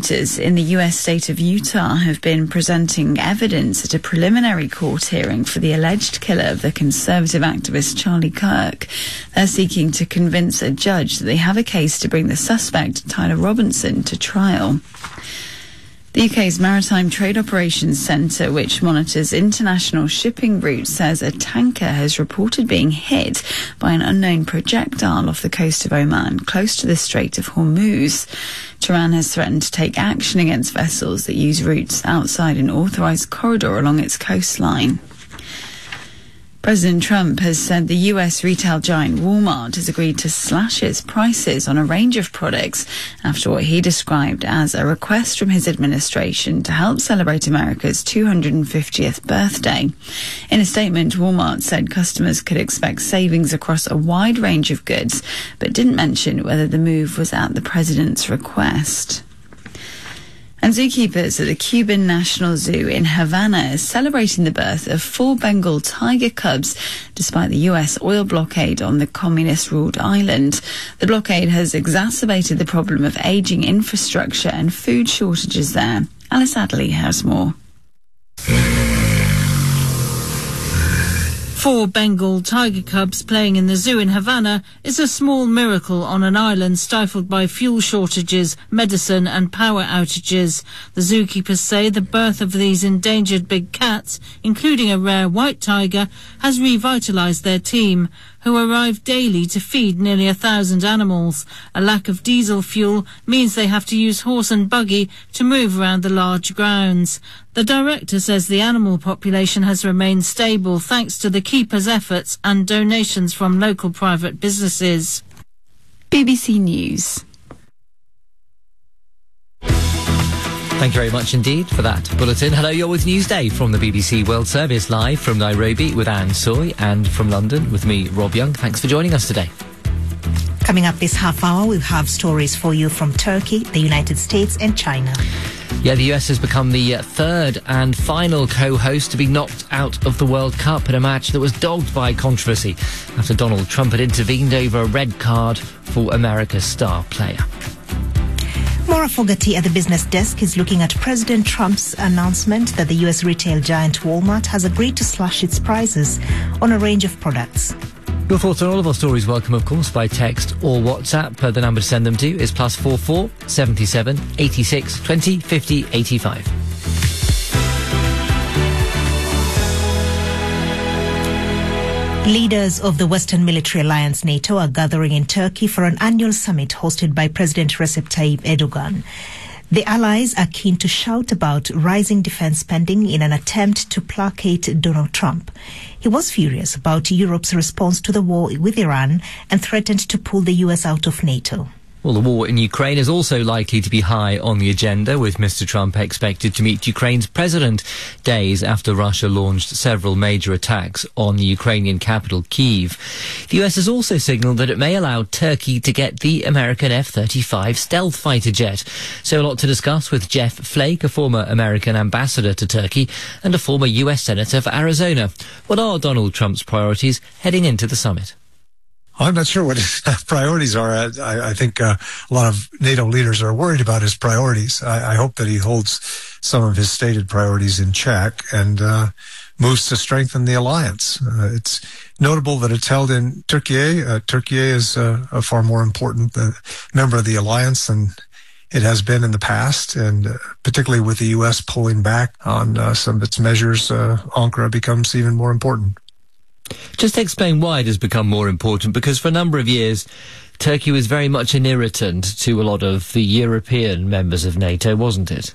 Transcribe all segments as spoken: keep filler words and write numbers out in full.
prosecutors in the U S state of Utah have been presenting evidence at a preliminary court hearing for the alleged killer of the conservative activist Charlie Kirk. They're seeking to convince a judge that they have a case to bring the suspect, Tyler Robinson, to trial. The U K's Maritime Trade Operations Centre, which monitors international shipping routes, says a tanker has reported being hit by an unknown projectile off the coast of Oman, close to the Strait of Hormuz. Tehran has threatened to take action against vessels that use routes outside an authorised corridor along its coastline. President Trump has said the U S retail giant Walmart has agreed to slash its prices on a range of products after what he described as a request from his administration to help celebrate America's two hundred fiftieth birthday. In a statement, Walmart said customers could expect savings across a wide range of goods, but didn't mention whether the move was at the president's request. And zookeepers at the Cuban National Zoo in Havana are celebrating the birth of four Bengal tiger cubs, despite the U S oil blockade on the communist-ruled island. The blockade has exacerbated the problem of ageing infrastructure and food shortages there. Alice Adderley has more. Four Bengal tiger cubs playing in the zoo in Havana is a small miracle on an island stifled by fuel shortages, medicine and power outages. The zookeepers say the birth of these endangered big cats, including a rare white tiger, has revitalised their team, who arrive daily to feed nearly a thousand animals. A lack of diesel fuel means they have to use horse and buggy to move around the large grounds. The director says the animal population has remained stable thanks to the keepers' efforts and donations from local private businesses. B B C News. Thank you very much indeed for that bulletin. Hello, you're with Newsday from the B B C World Service, live from Nairobi with Anne Soy, and from London with me, Rob Young. Thanks for joining us today. Coming up this half hour, we'll have stories for you from Turkey, the United States and China. Yeah, the U S has become the third and final co-host to be knocked out of the World Cup in a match that was dogged by controversy after Donald Trump had intervened over a red card for America's star player. Maura Fogarty at the business desk is looking at President Trump's announcement that the U S retail giant Walmart has agreed to slash its prices on a range of products. Your thoughts on all of our stories welcome, of course, by text or WhatsApp. Uh, the number to send them to is plus four four seventy seven eighty six twenty fifty eighty five. Leaders of the Western Military Alliance NATO are gathering in Turkey for an annual summit hosted by President Recep Tayyip Erdogan. The allies are keen to shout about rising defense spending in an attempt to placate Donald Trump. He was furious about Europe's response to the war with Iran and threatened to pull the U S out of NATO. Well, the war in Ukraine is also likely to be high on the agenda, with Mister Trump expected to meet Ukraine's president days after Russia launched several major attacks on the Ukrainian capital, Kyiv. The U S has also signalled that it may allow Turkey to get the American F thirty-five stealth fighter jet. So a lot to discuss with Jeff Flake, a former American ambassador to Turkey and a former U S senator for Arizona. What are Donald Trump's priorities heading into the summit? I'm not sure what his priorities are. I, I think uh, a lot of NATO leaders are worried about his priorities. I, I hope that he holds some of his stated priorities in check and uh, moves to strengthen the alliance. Uh, it's notable that it's held in Turkey. Uh, Turkey is uh, a far more important uh, member of the alliance than it has been in the past, and uh, particularly with the U S pulling back on uh, some of its measures, uh, Ankara becomes even more important. Just explain why it has become more important, because for a number of years, Turkey was very much an irritant to a lot of the European members of NATO, wasn't it?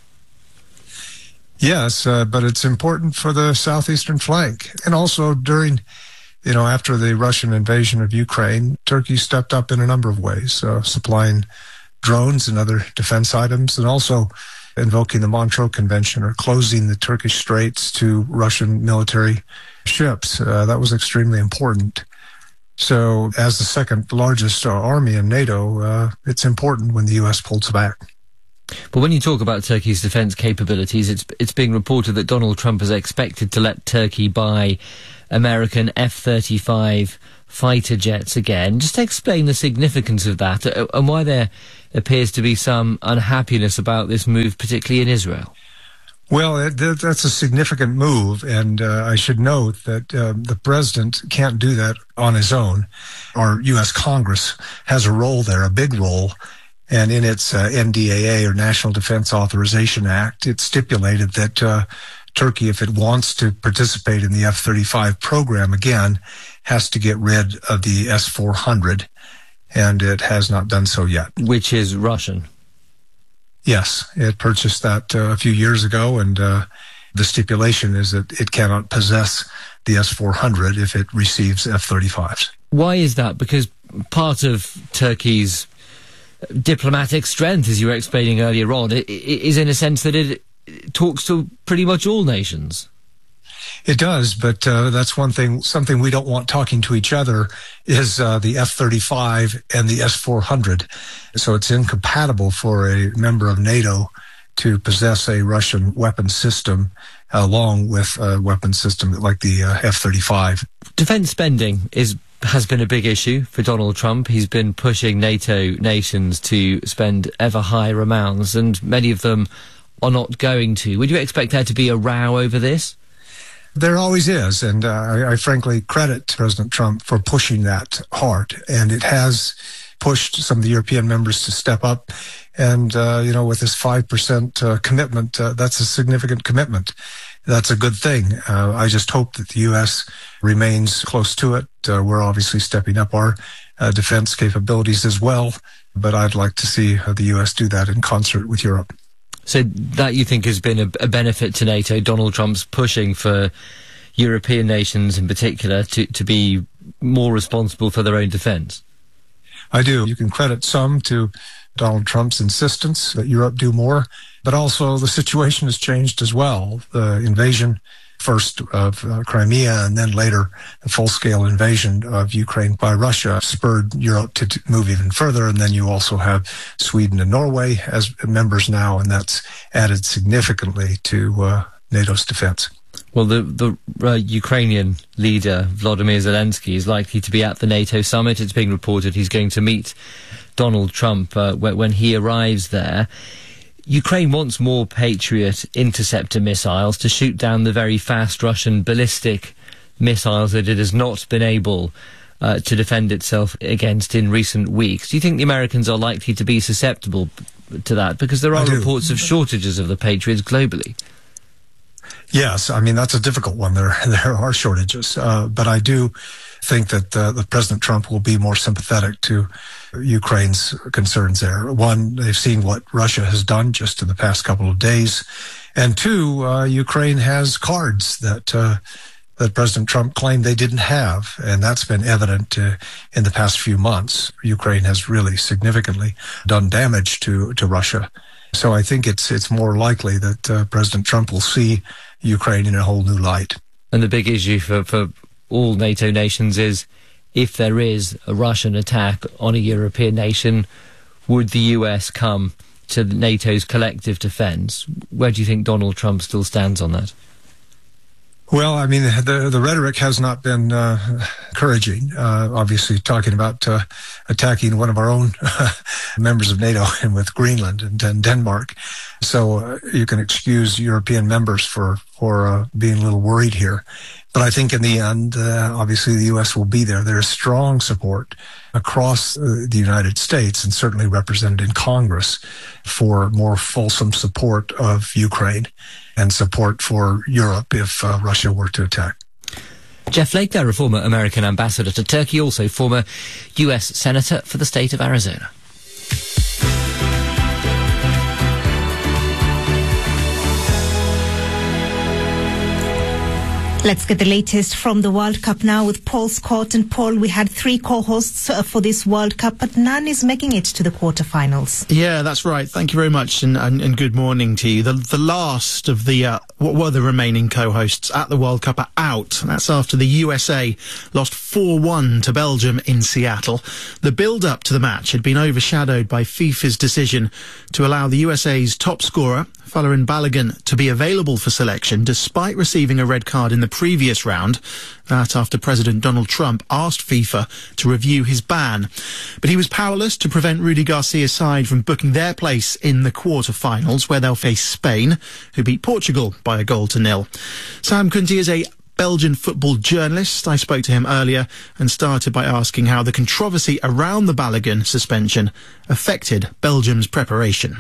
Yes, uh, but it's important for the southeastern flank. And also during, you know, after the Russian invasion of Ukraine, Turkey stepped up in a number of ways, uh, supplying drones and other defense items, and also invoking the Montreux Convention or closing the Turkish straits to Russian military ships. Uh, that was extremely important. So as the second largest uh, army in NATO, uh, it's important when the U S pulls back. But when you talk about Turkey's defence capabilities, it's it's being reported that Donald Trump is expected to let Turkey buy American F thirty-five fighter jets again. Just explain the significance of that uh, and why there appears to be some unhappiness about this move, particularly in Israel. Well, it, that's a significant move, and uh, I should note that uh, the president can't do that on his own. Our U S Congress has a role there, a big role, and in its uh, N D A A, or National Defense Authorization Act, it stipulated that uh, Turkey, if it wants to participate in the F thirty-five program again, has to get rid of the S four hundred, and it has not done so yet. Which is Russian. Yes, it purchased that uh, a few years ago, and uh, the stipulation is that it cannot possess the S four hundred if it receives F thirty-fives. Why is that? Because part of Turkey's diplomatic strength, as you were explaining earlier on, is in a sense that it talks to pretty much all nations. It does, but uh, that's one thing, something we don't want talking to each other is uh, the F thirty-five and the S four hundred. So it's incompatible for a member of NATO to possess a Russian weapon system along with a weapon system like the uh, F thirty-five. Defence spending is has been a big issue for Donald Trump. He's been pushing NATO nations to spend ever higher amounts, and many of them are not going to. Would you expect there to be a row over this? There always is, and uh, I, I frankly credit President Trump for pushing that hard, and it has pushed some of the European members to step up, and, uh, you know, with this five percent uh, commitment, uh, that's a significant commitment. That's a good thing. Uh, I just hope that the U S remains close to it. Uh, we're obviously stepping up our uh, defense capabilities as well, but I'd like to see uh, the U S do that in concert with Europe. So that, you think, has been a, a benefit to NATO? Donald Trump's pushing for European nations in particular to, to be more responsible for their own defence? I do. You can credit some to Donald Trump's insistence that Europe do more, but also the situation has changed as well. The invasion first of uh, Crimea and then later the full-scale invasion of Ukraine by Russia spurred Europe to, to move even further. And then you also have Sweden and Norway as members now, and that's added significantly to uh, NATO's defense. Well, the, the uh, Ukrainian leader, Volodymyr Zelensky, is likely to be at the NATO summit. It's being reported he's going to meet Donald Trump uh, when he arrives there. Ukraine wants more Patriot interceptor missiles to shoot down the very fast Russian ballistic missiles that it has not been able uh, to defend itself against in recent weeks. Do you think the Americans are likely to be susceptible to that? Because there are reports of shortages of the Patriots globally. Yes, I mean, that's a difficult one. There, there are shortages, uh, but I do think that uh, the President Trump will be more sympathetic to Ukraine's concerns there. One, they've seen what Russia has done just in the past couple of days, and two, uh, Ukraine has cards that uh, that President Trump claimed they didn't have, and that's been evident uh, in the past few months. Ukraine has really significantly done damage to to Russia. So I think it's it's more likely that uh, President Trump will see Ukraine in a whole new light. And the big issue for, for all NATO nations is, if there is a Russian attack on a European nation, would the U S come to NATO's collective defence? Where do you think Donald Trump still stands on that? Well, I mean, the the rhetoric has not been uh, encouraging. Uh, obviously, talking about uh, attacking one of our own members of NATO, and with Greenland and, and Denmark. So uh, you can excuse European members for for uh, being a little worried here. But I think in the end, uh, obviously, the U S will be there. There is strong support across uh, the United States, and certainly represented in Congress, for more fulsome support of Ukraine and support for Europe if uh, Russia were to attack. Jeff Flake there, a former American ambassador to Turkey, also former U S Senator for the state of Arizona. Let's get the latest from the World Cup now with Paul Scott. And Paul, we had three co-hosts for this World Cup, but none is making it to the quarterfinals. Yeah, that's right. Thank you very much, and, and, and good morning to you. The, the last of the uh, what were the remaining co-hosts at the World Cup are out. That's after the U S A lost four one to Belgium in Seattle. The build-up to the match had been overshadowed by FIFA's decision to allow the U S A's top scorer, Folarin Balogun, to be available for selection despite receiving a red card in the previous round. That after President Donald Trump asked FIFA to review his ban. But he was powerless to prevent Rudy Garcia's side from booking their place in the quarter-finals, where they'll face Spain, who beat Portugal by a goal to nil. Sam Kunti is a Belgian football journalist. I spoke to him earlier and started by asking how the controversy around the Balogun suspension affected Belgium's preparation.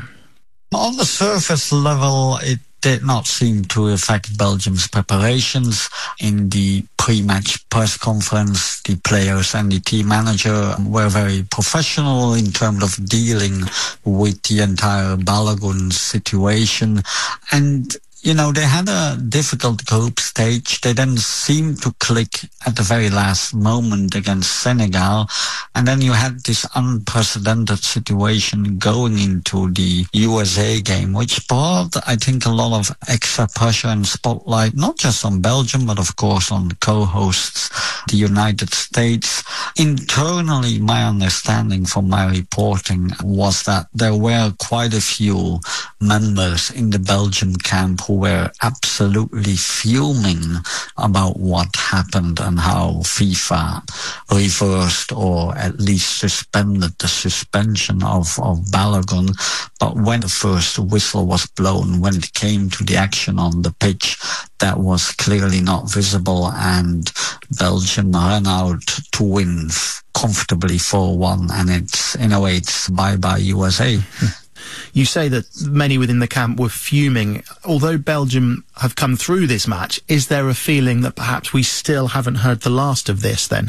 On the surface level, it did not seem to affect Belgium's preparations. In the pre-match press conference, the players and the team manager were very professional in terms of dealing with the entire Balogun situation. And you know, they had a difficult group stage. They then seemed to click at the very last moment against Senegal. And then you had this unprecedented situation going into the U S A game, which brought, I think, a lot of extra pressure and spotlight, not just on Belgium, but of course on co-hosts, the United States. Internally, my understanding from my reporting was that there were quite a few members in the Belgian camp who were absolutely fuming about what happened and how FIFA reversed or at least suspended the suspension of, of Balogun. But when the first whistle was blown, when it came to the action on the pitch, that was clearly not visible, and Belgium ran out to win comfortably four one, and it's, in a way, it's bye-bye U S A. You say that many within the camp were fuming. Although Belgium have come through this match, is there a feeling that perhaps we still haven't heard the last of this then?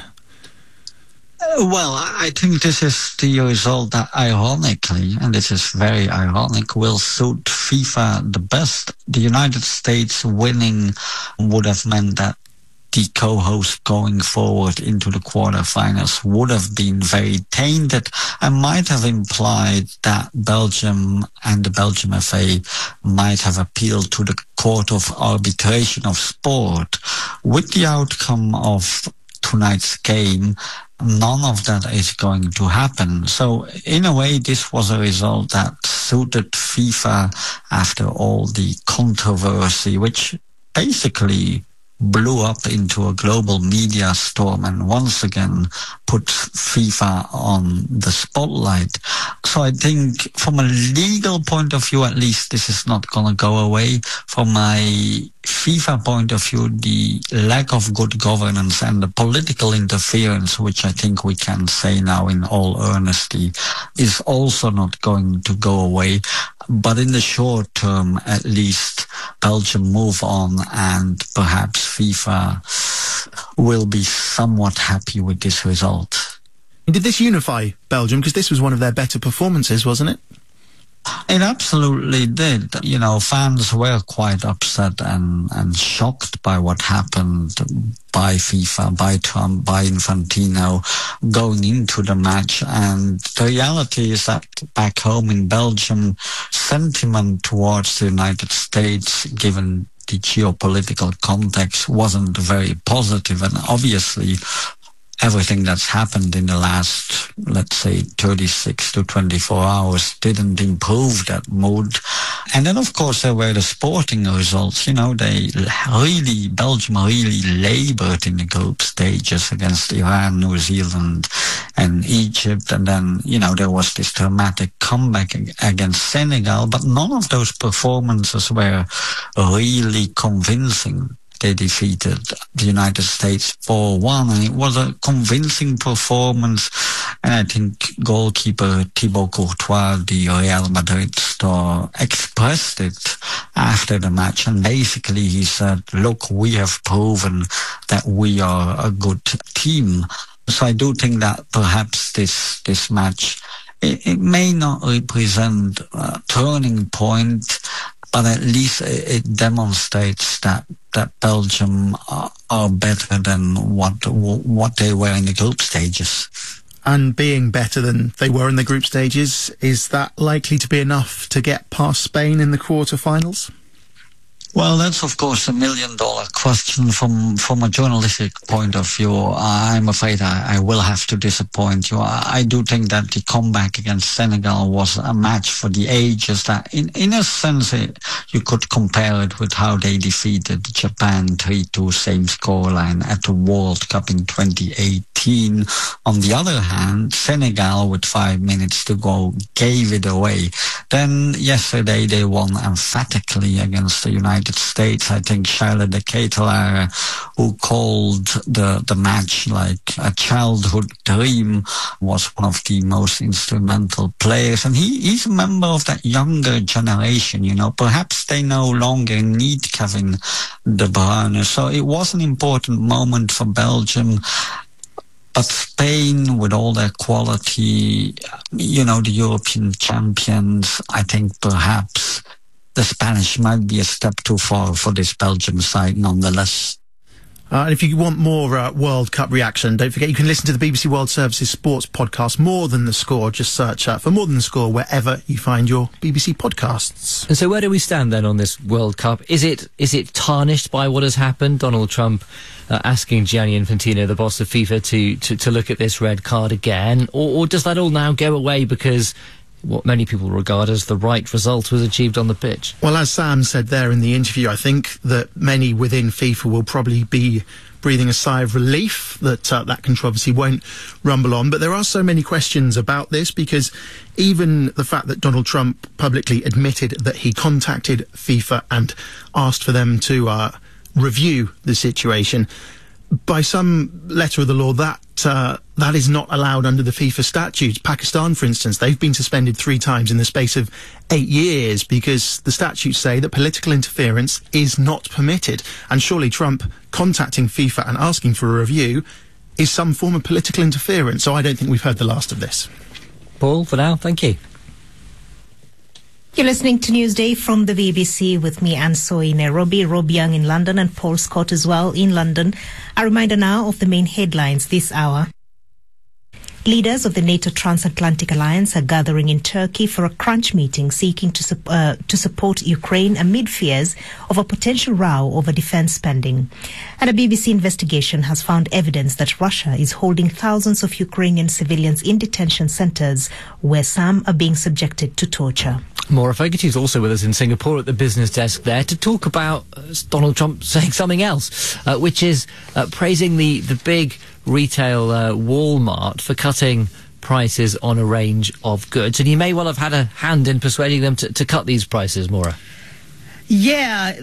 Uh, well, I think this is the result that, ironically, and this is very ironic, will suit FIFA the best. The United States winning would have meant that the co-host going forward into the quarterfinals would have been very tainted and might have implied that Belgium and the Belgium F A might have appealed to the Court of Arbitration of Sport. With the outcome of tonight's game, none of that is going to happen. So in a way, this was a result that suited FIFA after all the controversy, which basically blew up into a global media storm and once again put FIFA on the spotlight. So I think from a legal point of view, at least, this is not going to go away. From my FIFA point of view, the lack of good governance and the political interference, which I think we can say now in all earnesty, is also not going to go away. But in the short term, at least, Belgium move on and perhaps FIFA will be somewhat happy with this result. Did this unify Belgium? Because this was one of their better performances, wasn't it? It absolutely did. You know, fans were quite upset and, and shocked by what happened by FIFA, by Trump, by Infantino going into the match. And the reality is that back home in Belgium, sentiment towards the United States, given the geopolitical context, wasn't very positive. And obviously, everything that's happened in the last, let's say, thirty-six to twenty-four hours didn't improve that mood. And then, of course, there were the sporting results. You know, they really, Belgium really labored in the group stages against Iran, New Zealand, and Egypt. And then, you know, there was this dramatic comeback against Senegal. But none of those performances were really convincing. They defeated the United States four one, and it was a convincing performance. And I think goalkeeper Thibaut Courtois, the Real Madrid star, expressed it after the match. And basically he said, look, we have proven that we are a good team. So I do think that perhaps this, this match, it, it may not represent a turning point, but at least it demonstrates that that Belgium are, are better than what what they were in the group stages. And being better than they were in the group stages, is that likely to be enough to get past Spain in the quarterfinals? Well, that's of course a million dollar question from from a journalistic point of view. I'm afraid I, I will have to disappoint you. I, I do think that the comeback against Senegal was a match for the ages. That in, in a sense, it, you could compare it with how they defeated Japan three two, same scoreline at the World Cup in twenty eighteen. On the other hand, Senegal, with five minutes to go, gave it away. Then yesterday they won emphatically against the United States. I think Charles de Ketelaere, who called the the match like a childhood dream, was one of the most instrumental players. And he, he's a member of that younger generation, you know. Perhaps they no longer need Kevin De Bruyne. So it was an important moment for Belgium. But Spain, with all their quality, you know, the European champions, I think perhaps the Spanish might be a step too far for this Belgium side nonetheless. Uh, and if you want more uh, World Cup reaction, don't forget you can listen to the B B C World Services Sports podcast, More Than the Score. Just search uh, for More Than the Score wherever you find your B B C podcasts. And so where do we stand then on this World Cup? Is it is it tarnished by what has happened? Donald Trump uh, asking Gianni Infantino, the boss of FIFA, to, to, to look at this red card again? Or, or does that all now go away because what many people regard as the right result was achieved on the pitch? Well, as Sam said there in the interview, I think that many within FIFA will probably be breathing a sigh of relief that uh, that controversy won't rumble on. But there are so many questions about this, because even the fact that Donald Trump publicly admitted that he contacted FIFA and asked for them to uh, review the situation, by some letter of the law, that uh, that is not allowed under the FIFA statutes. Pakistan, for instance, they've been suspended three times in the space of eight years because the statutes say that political interference is not permitted. And surely Trump contacting FIFA and asking for a review is some form of political interference. So I don't think we've heard the last of this. Paul, for now, thank you. You're listening to Newsday from the B B C with me, Anne Soy in Nairobi, Rob Young in London and Paul Scott as well in London. A reminder now of the main headlines this hour. Leaders of the NATO Transatlantic Alliance are gathering in Turkey for a crunch meeting seeking to, uh, to support Ukraine amid fears of a potential row over defense spending. And a B B C investigation has found evidence that Russia is holding thousands of Ukrainian civilians in detention centers where some are being subjected to torture. Maura Fogarty is also with us in Singapore at the business desk there to talk about uh, Donald Trump saying something else, uh, which is uh, praising the, the big retail uh, Walmart for cutting prices on a range of goods. And he may well have had a hand in persuading them to, to cut these prices, Maura. Yeah.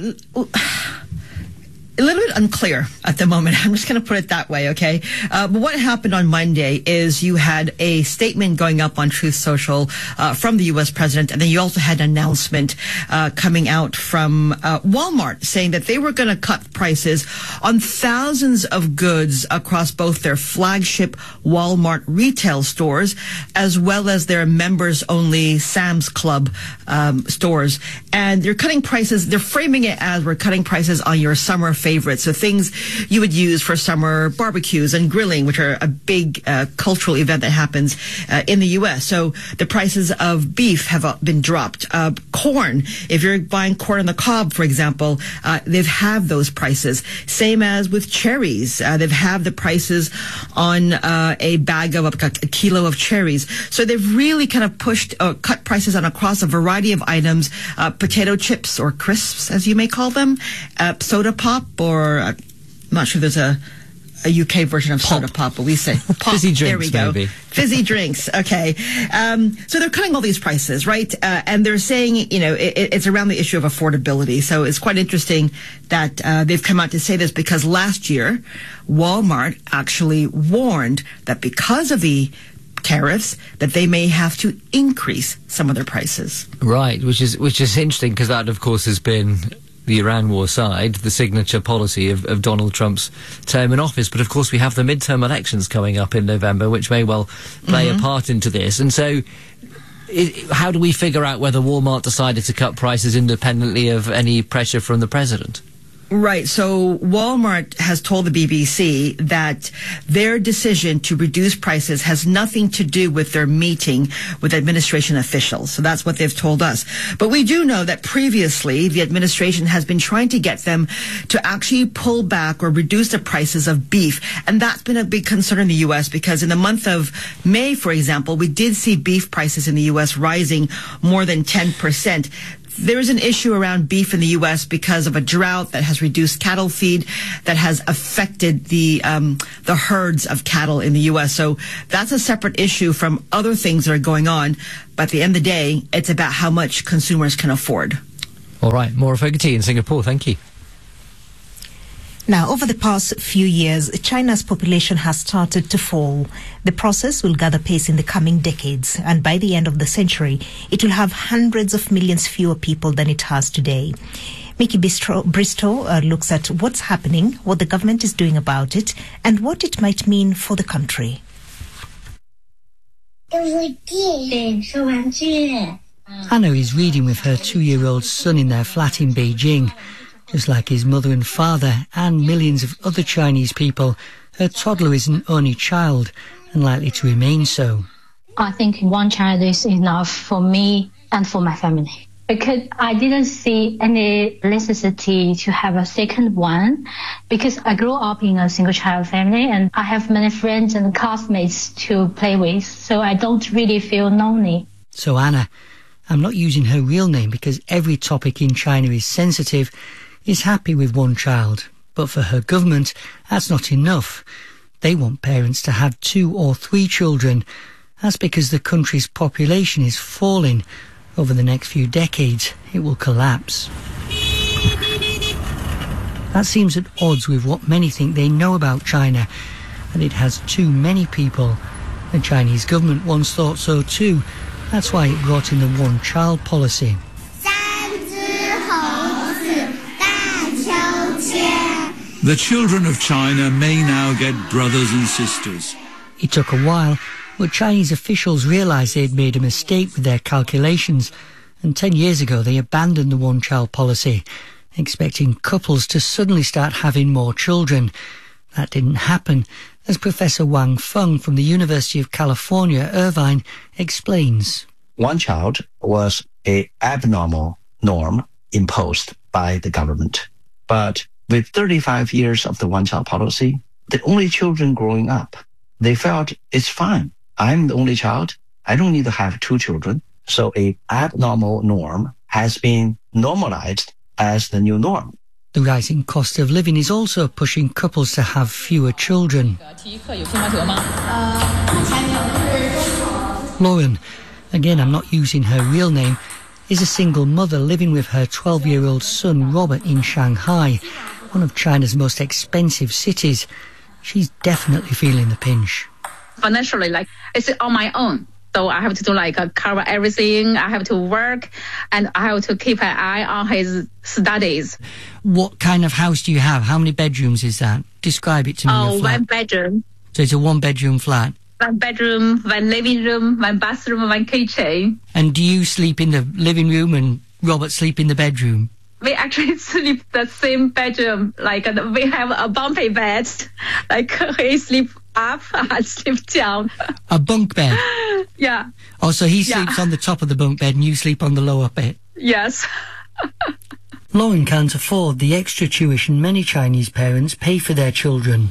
A little bit unclear at the moment. I'm just going to put it that way, okay? Uh, but what happened on Monday is you had a statement going up on Truth Social uh, from the U S president, and then you also had an announcement uh, coming out from uh, Walmart saying that they were going to cut prices on thousands of goods across both their flagship Walmart retail stores as well as their members-only Sam's Club um, stores. And they're cutting prices. They're framing it as we're cutting prices on your summer favorites, so things you would use for summer barbecues and grilling, which are a big uh, cultural event that happens uh, in the U S. So the prices of beef have uh, been dropped. Uh, corn, if you're buying corn on the cob, for example, uh, they've halved those prices. Same as with cherries. Uh, they've halved the prices on uh, a bag of, a, a kilo of cherries. So they've really kind of pushed, uh, cut prices on across a variety of items, uh, potato chips or crisps, as you may call them, uh, soda pop, or uh, I'm not sure there's a, a U K version of pop. Soda pop, but we say pop. Fizzy drinks, there we go. Maybe. Fizzy drinks. Okay. Um, so they're cutting all these prices, right? Uh, and they're saying, you know, it, it's around the issue of affordability. So it's quite interesting that uh, they've come out to say this, because last year Walmart actually warned that because of the tariffs that they may have to increase some of their prices. Right, which is which is interesting, because that, of course, has been the Iran war side, the signature policy of, of Donald Trump's term in office. But of course we have the midterm elections coming up in November, which may well play mm-hmm. a part into this. And so it, how do we figure out whether Walmart decided to cut prices independently of any pressure from the president? Right. So Walmart has told the B B C that their decision to reduce prices has nothing to do with their meeting with administration officials. So that's what they've told us. But we do know that previously the administration has been trying to get them to actually pull back or reduce the prices of beef. And that's been a big concern in the U S because in the month of May, for example, we did see beef prices in the U S rising more than ten percent. There is an issue around beef in the U S because of a drought that has reduced cattle feed, that has affected the um, the herds of cattle in the U S. So that's a separate issue from other things that are going on. But at the end of the day, it's about how much consumers can afford. All right, Maura Fogarty in Singapore. Thank you. Now, over the past few years, China's population has started to fall. The process will gather pace in the coming decades, and by the end of the century, it will have hundreds of millions fewer people than it has today. Mickey Bistro, Bristow uh, looks at what's happening, what the government is doing about it, and what it might mean for the country. Anna is reading with her two-year-old son in their flat in Beijing. Just like his mother and father and millions of other Chinese people, her toddler is an only child and likely to remain so. I think one child is enough for me and for my family, because I didn't see any necessity to have a second one, because I grew up in a single child family and I have many friends and classmates to play with, so I don't really feel lonely. So Anna, I'm not using her real name because every topic in China is sensitive, is happy with one child, but for her government, that's not enough. They want parents to have two or three children. That's because the country's population is falling. Over the next few decades, it will collapse. That seems at odds with what many think they know about China, that it has too many people. The Chinese government once thought so too. That's why it brought in the one-child policy. The children of China may now get brothers and sisters. It took a while, but Chinese officials realised they'd made a mistake with their calculations, and ten years ago they abandoned the one-child policy, expecting couples to suddenly start having more children. That didn't happen, as Professor Wang Feng from the University of California, Irvine, explains. One child was an abnormal norm imposed by the government, but with thirty-five years of the one-child policy, the only children growing up, they felt it's fine. I'm the only child. I don't need to have two children. So a abnormal norm has been normalized as the new norm. The rising cost of living is also pushing couples to have fewer children. Lauren, again I'm not using her real name, is a single mother living with her twelve-year-old son Robert in Shanghai, one of China's most expensive cities. She's definitely feeling the pinch. Financially, like, it's on my own. So I have to do like uh, cover everything. I have to work and I have to keep an eye on his studies. What kind of house do you have? How many bedrooms is that? Describe it to me. Oh, one bedroom. So it's a one-bedroom flat? One bedroom, one living room, one bathroom, one kitchen. And do you sleep in the living room and Robert sleep in the bedroom? We actually sleep the same bedroom. Like uh, we have a bumpy bed. Like he sleep up, I sleep down. A bunk bed? Yeah. Oh, so he sleeps yeah. on the top of the bunk bed and you sleep on the lower bit? Yes. Lauren can't afford the extra tuition many Chinese parents pay for their children.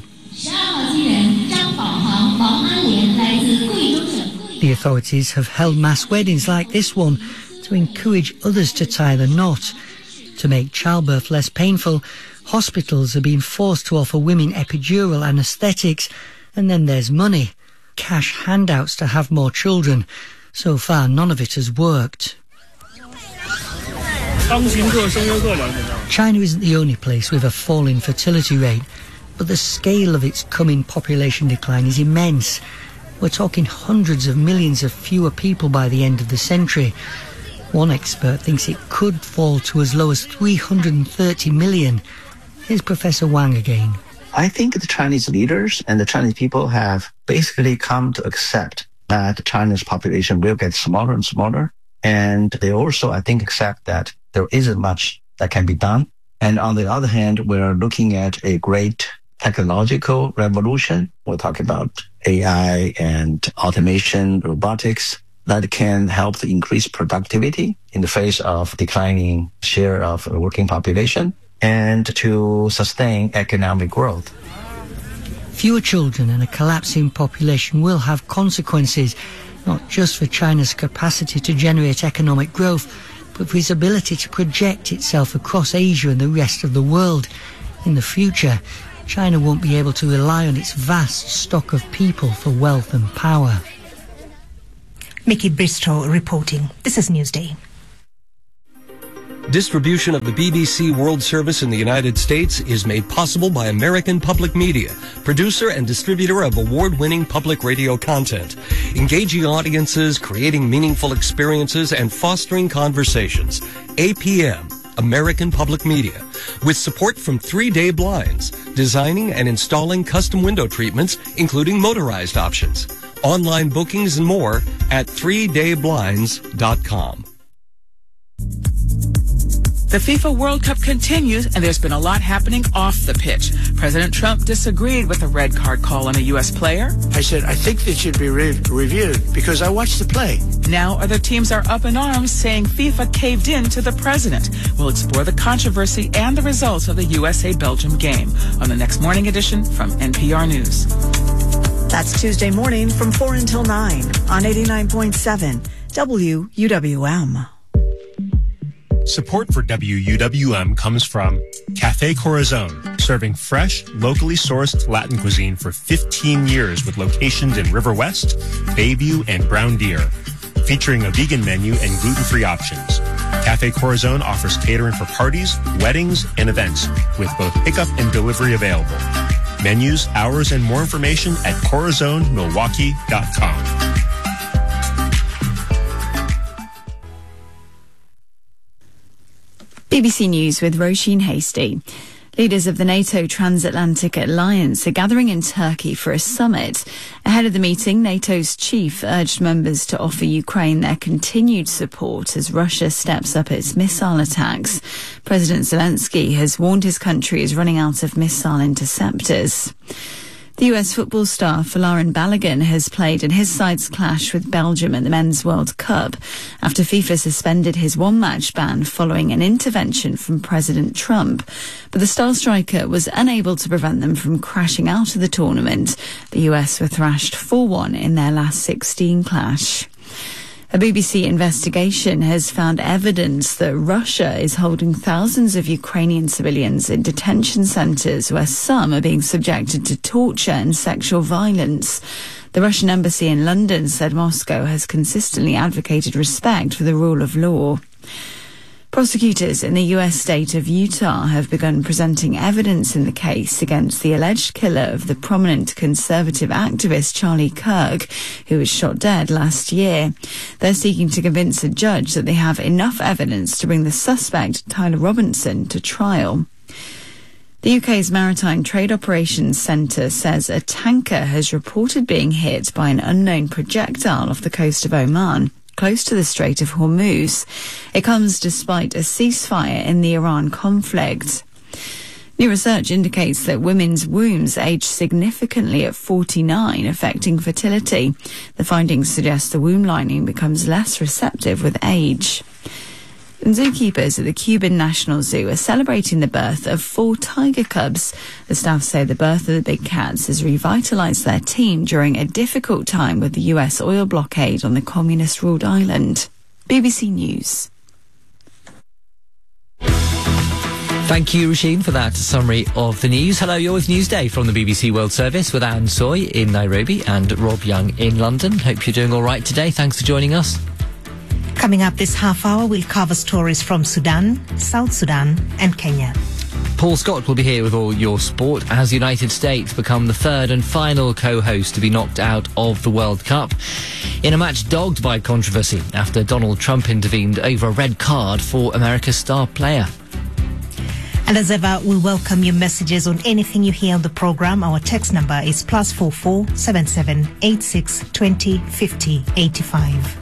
The authorities have held mass weddings like this one to encourage others to tie the knot. To make childbirth less painful, hospitals are being forced to offer women epidural anaesthetics, and then there's money, cash handouts to have more children. So far, none of it has worked. China isn't the only place with a falling fertility rate, but the scale of its coming population decline is immense. We're talking hundreds of millions of fewer people by the end of the century. One expert thinks it could fall to as low as three hundred thirty million. Here's Professor Wang again. I think the Chinese leaders and the Chinese people have basically come to accept that China's population will get smaller and smaller. And they also, I think, accept that there isn't much that can be done. And on the other hand, we're looking at a great technological revolution. We're talking about A I and automation, robotics that can help to increase productivity in the face of declining share of the working population and to sustain economic growth. Fewer children and a collapsing population will have consequences, not just for China's capacity to generate economic growth, but for its ability to project itself across Asia and the rest of the world. In the future, China won't be able to rely on its vast stock of people for wealth and power. Mickey Bristow reporting. This is Newsday. Distribution of the B B C World Service in the United States is made possible by American Public Media, producer and distributor of award-winning public radio content, engaging audiences, creating meaningful experiences, and fostering conversations. A P M, American Public Media, with support from Three Day Blinds, designing and installing custom window treatments, including motorized options. Online bookings and more at three day blinds dot com. The FIFA World Cup continues, and there's been a lot happening off the pitch. President Trump disagreed with a red card call on a U S player. I said, I think that should be re- reviewed because I watched the play. Now other teams are up in arms saying FIFA caved in to the president. We'll explore the controversy and the results of the U S A-Belgium game on the next morning edition from N P R News. That's Tuesday morning from four until nine on eighty-nine point seven W U W M. Support for W U W M comes from Café Corazon, serving fresh, locally sourced Latin cuisine for fifteen years with locations in River West, Bayview, and Brown Deer, featuring a vegan menu and gluten-free options. Café Corazon offers catering for parties, weddings, and events, with both pickup and delivery available. Menus, hours, and more information at corazon milwaukee dot com. B B C News with Roisin Hasty. Leaders of the NATO Transatlantic Alliance are gathering in Turkey for a summit. Ahead of the meeting, NATO's chief urged members to offer Ukraine their continued support as Russia steps up its missile attacks. President Zelensky has warned his country is running out of missile interceptors. The U S football star Folarin Balogun has played in his side's clash with Belgium at the Men's World Cup after FIFA suspended his one-match ban following an intervention from President Trump. But the star striker was unable to prevent them from crashing out of the tournament. The U S were thrashed four one in their last sixteen clash. A B B C investigation has found evidence that Russia is holding thousands of Ukrainian civilians in detention centres where some are being subjected to torture and sexual violence. The Russian embassy in London said Moscow has consistently advocated respect for the rule of law. Prosecutors in the U S state of Utah have begun presenting evidence in the case against the alleged killer of the prominent conservative activist Charlie Kirk, who was shot dead last year. They're seeking to convince a judge that they have enough evidence to bring the suspect, Tyler Robinson, to trial. The U K's Maritime Trade Operations Centre says a tanker has reported being hit by an unknown projectile off the coast of Oman, close to the Strait of Hormuz. It comes despite a ceasefire in the Iran conflict. New research indicates that women's wombs age significantly at forty-nine, affecting fertility. The findings suggest the womb lining becomes less receptive with age. And zookeepers at the Cuban National Zoo are celebrating the birth of four tiger cubs. The staff say the birth of the big cats has revitalised their team during a difficult time with the U S oil blockade on the communist-ruled island. B B C News. Thank you, Roisin, for that summary of the news. Hello, you're with Newsday from the B B C World Service with Anne Soy in Nairobi and Rob Young in London. Hope you're doing all right today. Thanks for joining us. Coming up this half hour, we'll cover stories from Sudan, South Sudan and Kenya. Paul Scott will be here with all your sport as the United States become the third and final co-host to be knocked out of the World Cup in a match dogged by controversy after Donald Trump intervened over a red card for America's star player. And as ever, we welcome your messages on anything you hear on the programme. Our text number is plus four four seven seven eight six twenty fifty eighty five.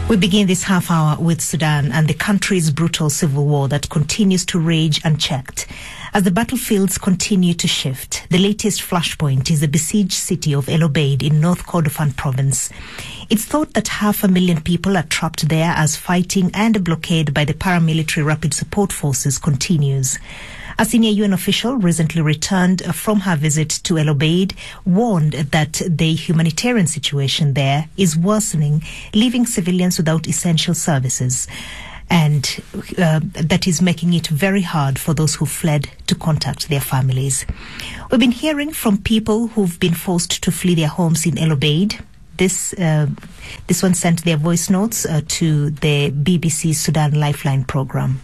We begin this half hour with Sudan and the country's brutal civil war that continues to rage unchecked. As the battlefields continue to shift, the latest flashpoint is the besieged city of El Obeid in North Kordofan province. It's thought that half a million people are trapped there as fighting and a blockade by the paramilitary rapid support forces continues. A senior U N official recently returned from her visit to El Obeid warned that the humanitarian situation there is worsening, leaving civilians without essential services. And uh, that is making it very hard for those who fled to contact their families. We've been hearing from people who've been forced to flee their homes in El Obeid. This uh, this one sent their voice notes uh, to the B B C Sudan Lifeline program.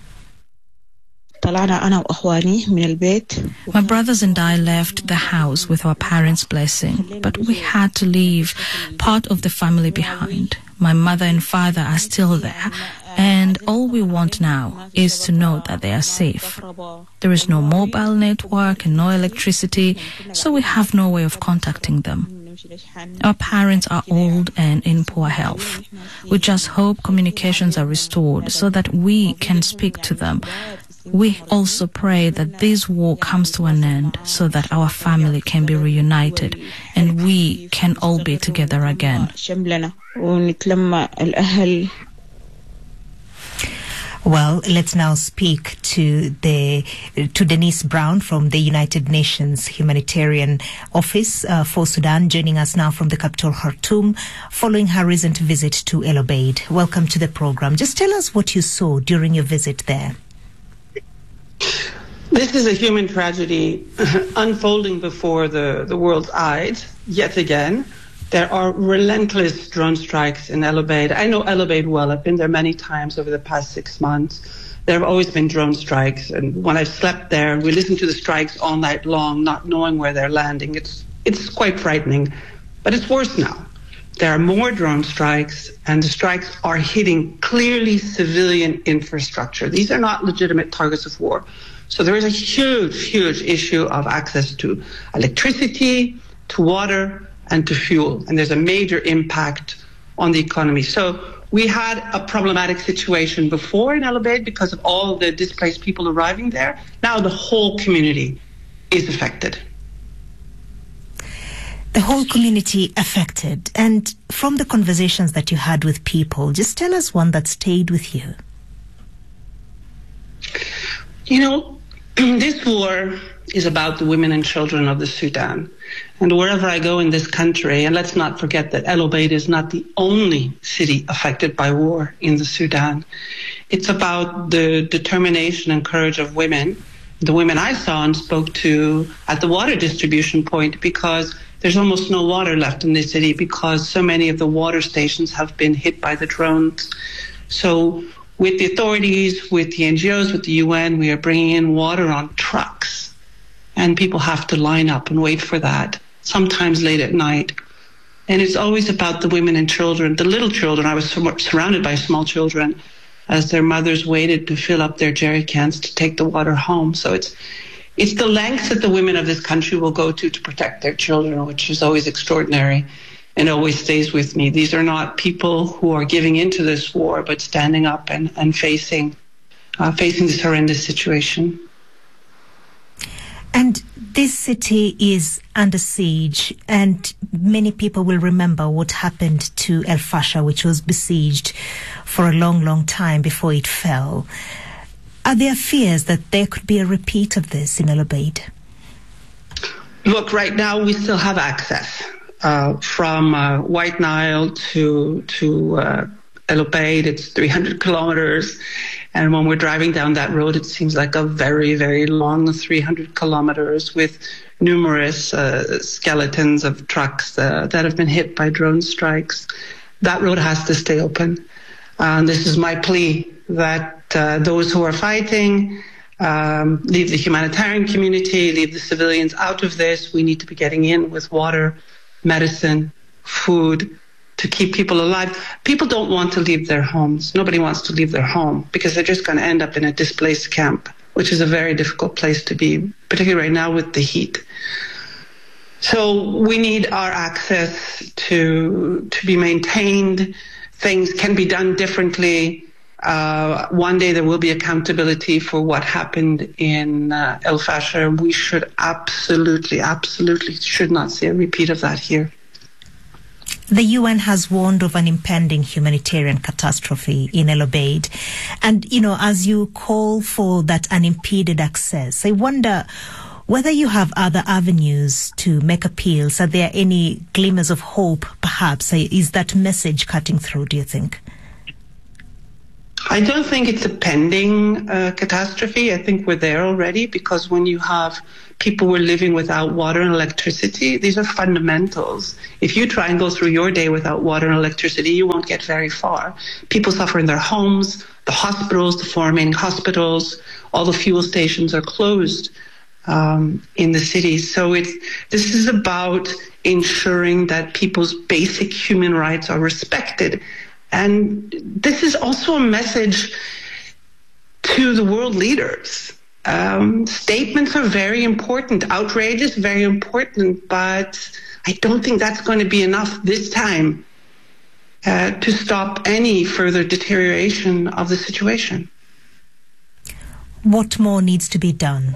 My brothers and I left the house with our parents' blessing, but we had to leave part of the family behind. My mother and father are still there, and all we want now is to know that they are safe. There is no mobile network and no electricity, so we have no way of contacting them. Our parents are old and in poor health. We just hope communications are restored so that we can speak to them. We also pray that this war comes to an end so that our family can be reunited and we can all be together again. Well, let's now speak to the to Denise Brown from the United Nations Humanitarian Office uh, for Sudan, joining us now from the capital Khartoum, following her recent visit to El Obeid. Welcome to the program. Just tell us what you saw during your visit there. This is a human tragedy unfolding before the, the world's eyes, yet again. There are relentless drone strikes in El Obeid. I know El Obeid well. I've been there many times over the past six months. There have always been drone strikes. And when I've slept there, we listen to the strikes all night long, not knowing where they're landing. It's, it's quite frightening. But it's worse now. There are more drone strikes, and the strikes are hitting clearly civilian infrastructure. These are not legitimate targets of war. So there is a huge, huge issue of access to electricity, to water, and to fuel. And there's a major impact on the economy. So we had a problematic situation before in El Obeid because of all the displaced people arriving there. Now the whole community is affected. The whole community affected. And from the conversations that you had with people, just tell us one that stayed with you. You know, this war is about the women and children of the Sudan. And wherever I go in this country, and let's not forget that El Obeid is not the only city affected by war in the Sudan. It's about the determination and courage of women, the women I saw and spoke to at the water distribution point, because there's almost no water left in this city because so many of the water stations have been hit by the drones. So with the authorities, with the N G Os, with the U N, we are bringing in water on trucks. And people have to line up and wait for that, sometimes late at night. And it's always about the women and children, the little children. I was surrounded by small children as their mothers waited to fill up their jerry cans to take the water home. So it's it's the lengths that the women of this country will go to to protect their children, which is always extraordinary and always stays with me. These are not people who are giving into this war, but standing up and, and facing uh, facing this horrendous situation. And this city is under siege, and many people will remember what happened to El Fasher, which was besieged for a long, long time before it fell. Are there fears that there could be a repeat of this in El Obeid? Look, right now we still have access uh, from uh, White Nile to to uh, El Obeid. It's three hundred kilometers. And when we're driving down that road, it seems like a very, very long three hundred kilometers with numerous uh, skeletons of trucks uh, that have been hit by drone strikes. That road has to stay open. And this is my plea that uh, those who are fighting um, leave the humanitarian community, leave the civilians out of this. We need to be getting in with water, medicine, food, to keep people alive. People don't want to leave their homes. Nobody wants to leave their home because they're just going to end up in a displaced camp, which is a very difficult place to be, particularly right now with the heat. So we need our access to to be maintained things can be done differently. Uh, one day there will be accountability for what happened in uh, El Fasher. We should absolutely, absolutely should not see a repeat of that here. The U N has warned of an impending humanitarian catastrophe in El Obeid. And, you know, as you call for that unimpeded access, I wonder whether you have other avenues to make appeals. Are there any glimmers of hope, perhaps? Is that message cutting through, do you think? I don't think it's a pending uh, catastrophe. I think we're there already, because when you have people who are living without water and electricity, these are fundamentals. If you try and go through your day without water and electricity, you won't get very far. People suffer in their homes, the hospitals, the four main hospitals, all the fuel stations are closed um, in the city. So it's this is about ensuring that people's basic human rights are respected. And this is also a message to the world leaders. Um, statements are very important. Outrage is very important, but I don't think that's going to be enough this time uh, to stop any further deterioration of the situation. What more needs to be done?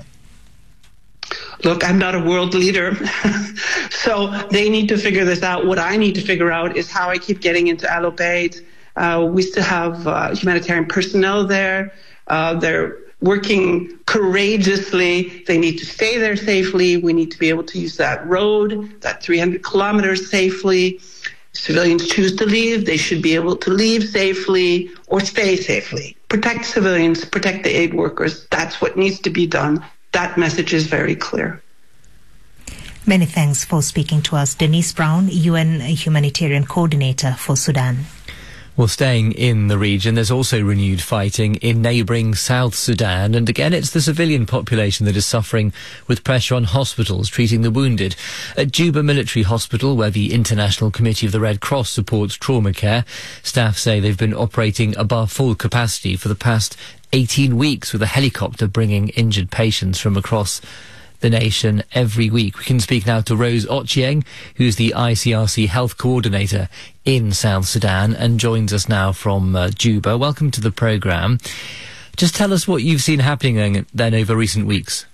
Look, I'm not a world leader, so they need to figure this out. What I need to figure out is how I keep getting into Al Obeid. Uh, we still have uh, humanitarian personnel there. Uh, they're working courageously. They need to stay there safely. We need to be able to use that road, that three hundred kilometers safely. Civilians choose to leave. They should be able to leave safely or stay safely. Protect civilians, protect the aid workers. That's what needs to be done. That message is very clear. Many thanks for speaking to us. Denise Brown, U N Humanitarian Coordinator for Sudan. Well, staying in the region, there's also renewed fighting in neighbouring South Sudan. And again, it's the civilian population that is suffering with pressure on hospitals treating the wounded. At Juba Military Hospital, where the International Committee of the Red Cross supports trauma care, staff say they've been operating above full capacity for the past eighteen weeks, with a helicopter bringing injured patients from across the nation every week. We can speak now to Rose Ochieng, who's the I C R C Health Coordinator in South Sudan and joins us now from uh, Juba. Welcome to the programme. Just tell us what you've seen happening then over recent weeks.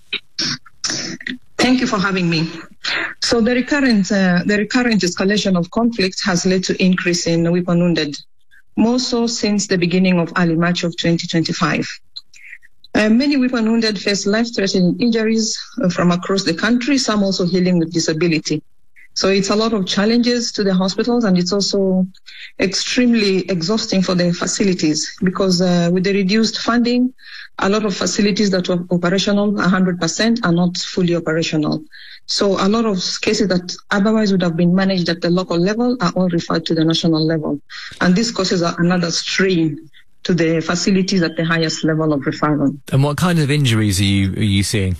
Thank you for having me. So the recurrent, uh, the recurrent escalation of conflict has led to increase in weapon wounded, more so since the beginning of early March of twenty twenty-five. Uh, many weapon wounded face life-threatening injuries uh, from across the country, some also healing with disability. So it's a lot of challenges to the hospitals, and it's also extremely exhausting for the facilities, because uh, with the reduced funding, a lot of facilities that were operational one hundred percent are not fully operational. So a lot of cases that otherwise would have been managed at the local level are all referred to the national level. And this causes another strain to the facilities at the highest level of referral. And what kind of injuries are you are you seeing?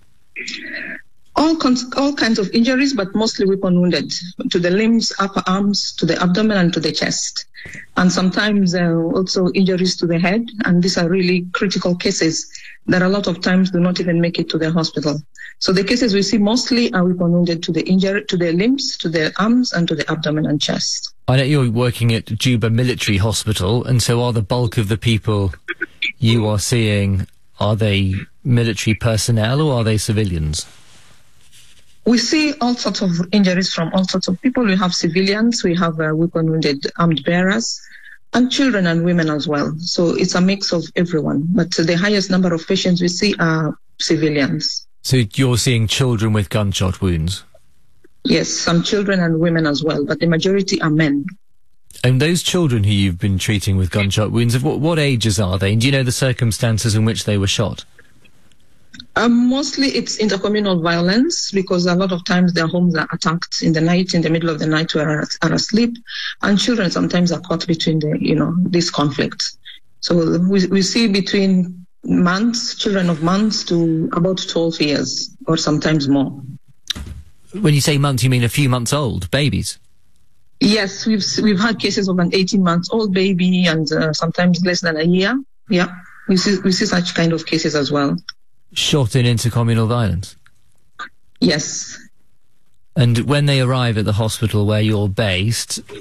All, cons- all kinds of injuries, but mostly weapon wounded, to the limbs, upper arms, to the abdomen and to the chest. And sometimes uh, also injuries to the head, and these are really critical cases that a lot of times do not even make it to the hospital. So the cases we see mostly are weapon wounded to the injury, to the limbs, to the arms and to the abdomen and chest. I know you're working at Juba Military Hospital, and so are the bulk of the people you are seeing, are they military personnel or are they civilians? We see all sorts of injuries from all sorts of people. We have civilians, we have uh, weapon wounded armed bearers, and children and women as well. So it's a mix of everyone. But the highest number of patients we see are civilians. So you're seeing children with gunshot wounds? Yes, some children and women as well, but the majority are men. And those children who you've been treating with gunshot wounds, of what, what ages are they? And do you know the circumstances in which they were shot? Um, mostly it's intercommunal violence, because a lot of times their homes are attacked in the night, in the middle of the night, where are asleep, and children sometimes are caught between the, you know, this conflict. So we, we see between months, children of months to about twelve years, or sometimes more. When you say months, you mean a few months old, babies? Yes, we've we've had cases of an eighteen months old baby, and uh, sometimes less than a year. Yeah, we see we see such kind of cases as well. Shot in intercommunal violence? Yes. And when they arrive at the hospital where you're based,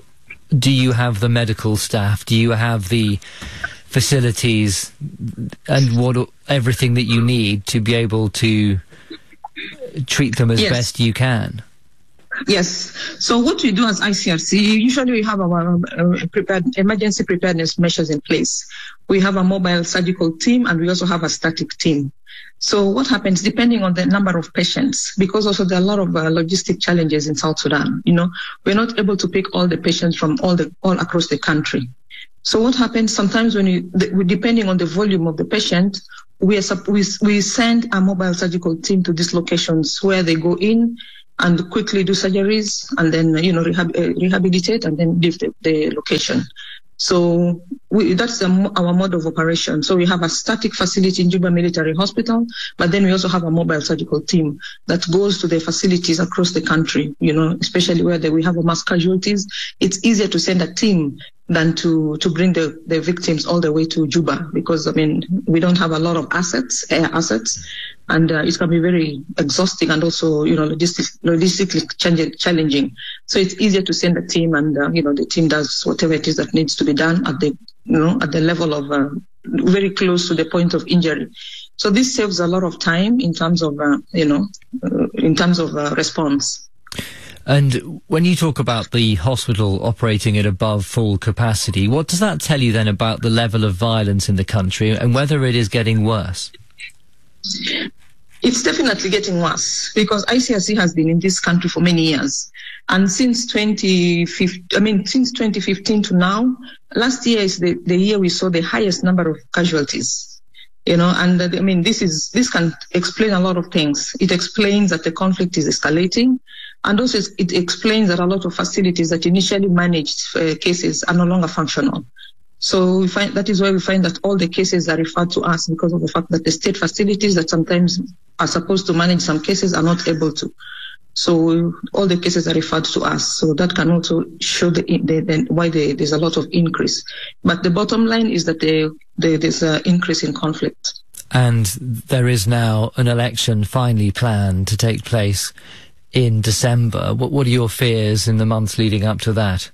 do you have the medical staff? Do you have the facilities and what everything that you need to be able to treat them as Yes. best you can? Yes. So what we do as I C R C, usually we have our uh, prepared emergency preparedness measures in place. We have a mobile surgical team and we also have a static team. So what happens, depending on the number of patients, because also there are a lot of uh, logistic challenges in South Sudan, you know, we're not able to pick all the patients from all the all across the country. So what happens sometimes when you, the, depending on the volume of the patient, we, are, we, we send a mobile surgical team to these locations where they go in and quickly do surgeries and then, you know, rehab, uh, rehabilitate and then leave the, the location. So we, that's the, our mode of operation. So we have a static facility in Juba Military Hospital, but then we also have a mobile surgical team that goes to the facilities across the country, you know, especially where the, we have mass casualties. It's easier to send a team than to, to bring the, the victims all the way to Juba because, I mean, we don't have a lot of assets, air assets, and uh, it can be very exhausting and also, you know, logistic, logistically challenging. So it's easier to send a team and, uh, you know, the team does whatever it is that needs to be done at the, you know, at the level of, uh, very close to the point of injury. So this saves a lot of time in terms of, uh, you know, uh, in terms of uh, response. And when you talk about the hospital operating at above full capacity, what does that tell you then about the level of violence in the country and whether it is getting worse? It's definitely getting worse because I C R C has been in this country for many years. And since twenty fifteen, I mean, since twenty fifteen to now, last year is the, the year we saw the highest number of casualties. You know, and uh, I mean, this is, this can explain a lot of things. It explains that the conflict is escalating. And also it explains that a lot of facilities that initially managed uh, cases are no longer functional. So we find that is why we find that all the cases are referred to us because of the fact that the state facilities that sometimes are supposed to manage some cases are not able to. So all the cases are referred to us. So that can also show the, the, the why the, there's a lot of increase. But the bottom line is that the, the, there's an increase in conflict. And there is now an election finally planned to take place in December. What, what are your fears in the months leading up to that?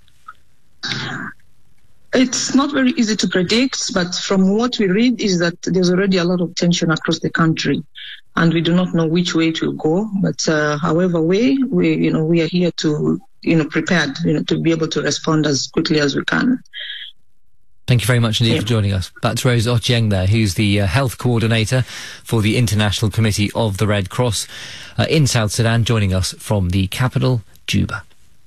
It's not very easy to predict, but from what we read is that there's already a lot of tension across the country, and we do not know which way it will go. But uh, however way, we, you know, we are here to, you know, prepared, you know, to be able to respond as quickly as we can. Thank you very much indeed yeah. for joining us. That's Rose Ochieng there, who's the uh, health coordinator for the International Committee of the Red Cross uh, in South Sudan, joining us from the capital, Juba.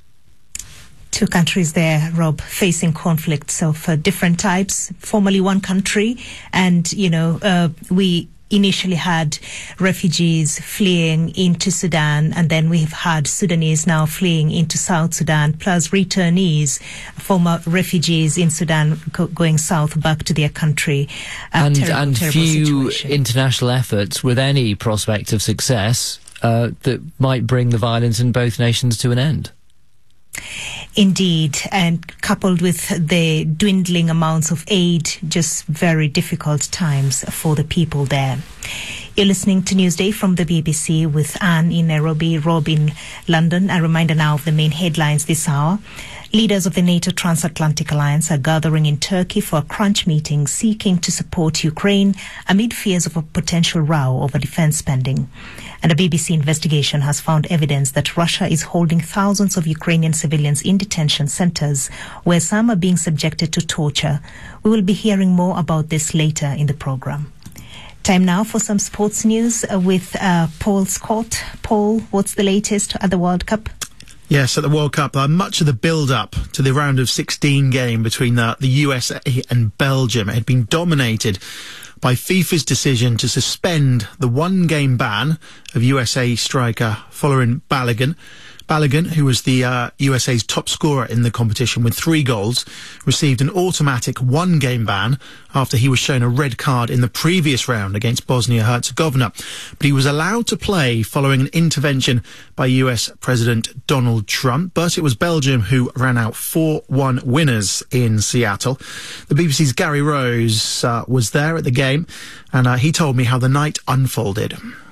Two countries there, Rob, facing conflicts of uh, different types, formerly one country. And, you know, uh, we initially had refugees fleeing into Sudan, and then we've had Sudanese now fleeing into South Sudan, plus returnees, former refugees in Sudan go- going south back to their country. Uh, and terrible, and terrible few situation. international efforts with any prospect of success uh, that might bring the violence in both nations to an end. Indeed, and coupled with the dwindling amounts of aid, just very difficult times for the people there. You're listening to Newsday from the B B C with Anne in Nairobi, Rob in London. A reminder now of the main headlines this hour. Leaders of the NATO Transatlantic Alliance are gathering in Turkey for a crunch meeting seeking to support Ukraine amid fears of a potential row over defense spending. And a B B C investigation has found evidence that Russia is holding thousands of Ukrainian civilians in detention centers where some are being subjected to torture. We will be hearing more about this later in the program. Time now for some sports news uh, with uh, Paul Scott. Paul, what's the latest at the World Cup? Yes, at the World Cup, uh, much of the build-up to the round of sixteen game between the, the U S A and Belgium had been dominated by FIFA's decision to suspend the one-game ban of U S A striker Folarin Balogun. Balogun, who was the uh, U S A's top scorer in the competition with three goals, received an automatic one-game ban after he was shown a red card in the previous round against Bosnia-Herzegovina. But he was allowed to play following an intervention by U S President Donald Trump. But it was Belgium who ran out four one winners in Seattle. The B B C's Gary Rose uh, was there at the game, and uh, he told me how the night unfolded.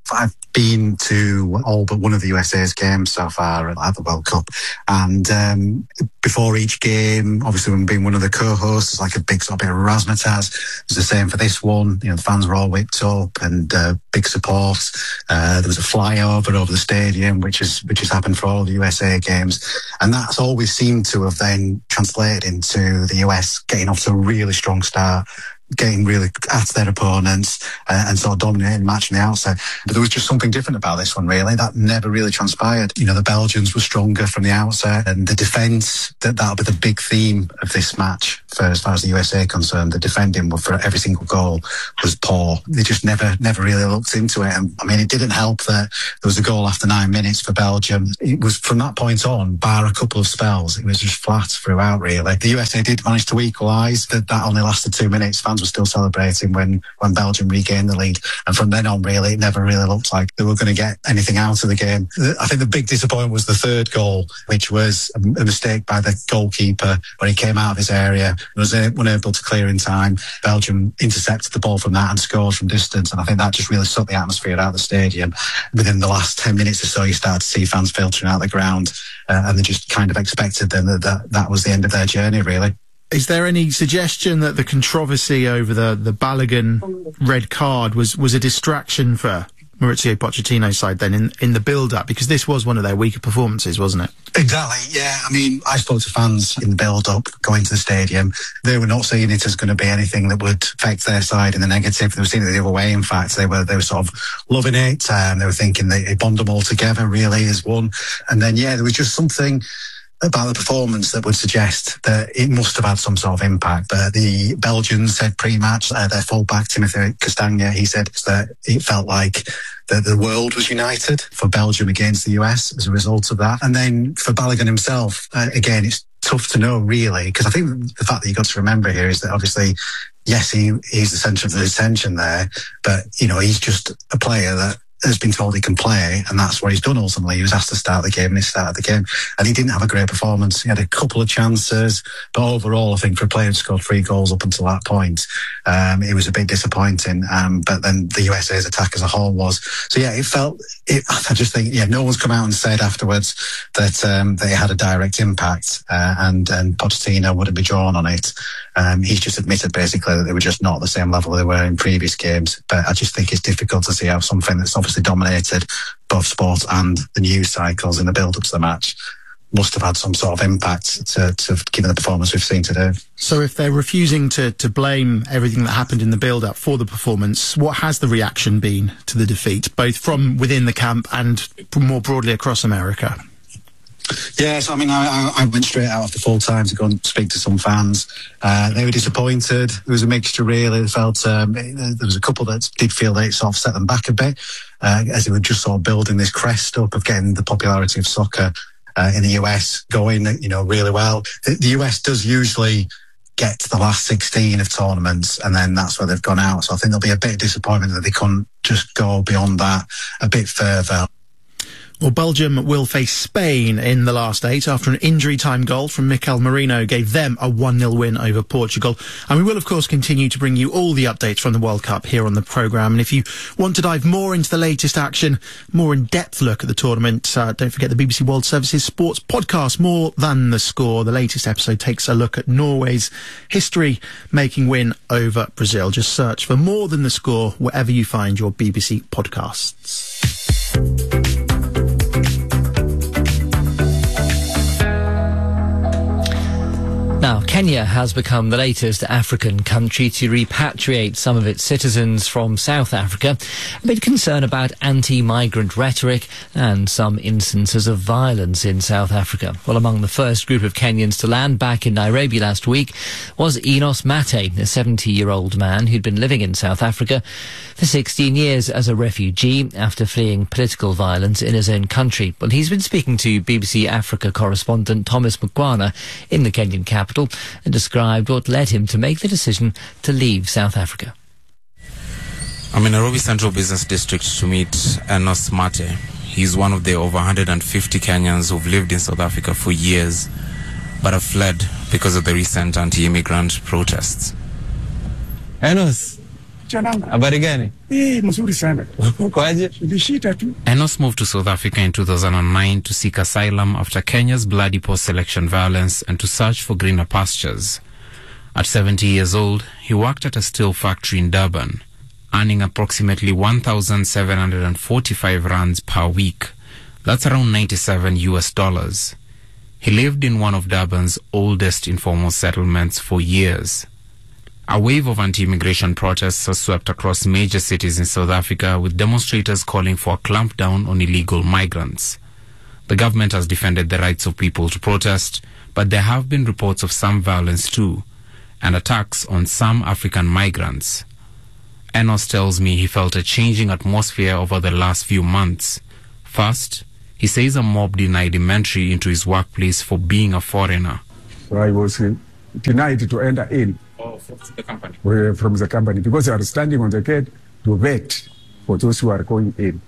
I've been to all but one of the U S A's games so far at the World Cup. And um, before each game, obviously when being one of the co-hosts, it's like a big sort of bit of razzmatazz. It's the same for this one. You know, the fans were all whipped up and uh, big support. Uh, there was a flyover over the stadium, which is which has happened for all the U S A games. And that's always seemed to have then translated into the U S getting off to a really strong start, getting really at their opponents uh, and sort of dominating the match in the outset. But there was just something different about this one, really. That never really transpired. You know, the Belgians were stronger from the outset, and the defence, that, that'll be the big theme of this match for as far as the U S A are concerned. The defending for every single goal was poor. They just never, never really looked into it. And I mean, it didn't help that there was a goal after nine minutes for Belgium. It was from that point on, bar a couple of spells, it was just flat throughout, really. The U S A did manage to equalise. That, that only lasted two minutes. Fans were still celebrating when, when Belgium regained the lead. And from then on, really, it never really looked like they were going to get anything out of the game. I think the big disappointment was the third goal, which was a, a mistake by the goalkeeper when he came out of his area and was unable to clear in time. Belgium intercepted the ball from that and scored from distance. And I think that just really sucked the atmosphere out of the stadium. Within the last ten minutes or so, you started to see fans filtering out the ground uh, and they just kind of expected then that, that that was the end of their journey, really. Is there any suggestion that the controversy over the, the Balogun red card was, was a distraction for Mauricio Pochettino's side then in, in the build-up? Because this was one of their weaker performances, wasn't it? Exactly, yeah. I mean, I spoke to fans in the build-up going to the stadium. They were not seeing it as going to be anything that would affect their side in the negative. They were seeing it the other way, in fact. They were they were sort of loving it. Um, they were thinking they, they bond them all together, really, as one. And then, yeah, there was just something about the performance that would suggest that it must have had some sort of impact. But the Belgians said pre-match, uh, their fullback, Timothy Castagne, he said that it felt like the, the world was united for Belgium against the U S as a result of that. And then for Balogun himself, uh, again, it's tough to know, really, because I think the fact that you've got to remember here is that obviously, yes, he, he's the centre of the attention there, but, you know, he's just a player that has been told he can play, and that's what he's done ultimately. He was asked to start the game and he started the game, and he didn't have a great performance. He had a couple of chances, but overall I think for a player who scored three goals up until that point, um, it was a bit disappointing. Um, but then the U S A's attack as a whole was. So yeah, it felt, it, I just think, yeah, no one's come out and said afterwards that um, they had a direct impact uh, and, and Pochettino wouldn't be drawn on it. Um, he's just admitted basically that they were just not at the same level they were in previous games. But I just think it's difficult to see how something that's obviously dominated both sports and the news cycles in the build-up to the match must have had some sort of impact to, to given the performance we've seen today. So if they're refusing to, to blame everything that happened in the build-up for the performance, what has the reaction been to the defeat, both from within the camp and more broadly across America? Yeah, so I mean, I, I went straight out after full time to go and speak to some fans. Uh, they were disappointed. There was a mixture, really. They felt um, it, there was a couple that did feel that it sort of set them back a bit, uh, as they were just sort of building this crest up of getting the popularity of soccer uh, in the U S going, you know, really well. The, the U S does usually get to the last sixteen of tournaments, and then that's where they've gone out. So I think there'll be a bit of disappointment that they couldn't just go beyond that a bit further. Well, Belgium will face Spain in the last eight after an injury-time goal from Mikel Merino gave them a one nil win over Portugal. And we will, of course, continue to bring you all the updates from the World Cup here on the programme. And if you want to dive more into the latest action, more in-depth look at the tournament, uh, don't forget the B B C World Services sports podcast, More Than the Score. The latest episode takes a look at Norway's history-making win over Brazil. Just search for More Than the Score wherever you find your B B C podcasts. Now, Kenya has become the latest African country to repatriate some of its citizens from South Africa amid concern about anti-migrant rhetoric and some instances of violence in South Africa. Well, among the first group of Kenyans to land back in Nairobi last week was Enos Mate, a seventy-year-old man who'd been living in South Africa for sixteen years as a refugee after fleeing political violence in his own country. Well, he's been speaking to B B C Africa correspondent Thomas Mukwana in the Kenyan capital and described what led him to make the decision to leave South Africa. I'm in Nairobi Central Business District to meet Enos Mate. He's one of the over one hundred fifty Kenyans who've lived in South Africa for years but have fled because of the recent anti-immigrant protests. Enos, Habari gani? Eh, mzuri sana. Kwaje? Nilishita tu. Enos moved to South Africa in two thousand nine to seek asylum after Kenya's bloody post-election violence and to search for greener pastures. At seventy years old, he worked at a steel factory in Durban, earning approximately one thousand seven hundred forty-five rands per week. That's around ninety-seven U S dollars. He lived in one of Durban's oldest informal settlements for years. A wave of anti-immigration protests has swept across major cities in South Africa, with demonstrators calling for a clampdown on illegal migrants. The government has defended the rights of people to protest, but there have been reports of some violence too, and attacks on some African migrants. Enos tells me he felt a changing atmosphere over the last few months. First, he says a mob denied him entry into his workplace for being a foreigner. So I was uh, denied to enter in. Oh, from the company? Uh, from the company, because I was standing on the gate to wait for those who are going in.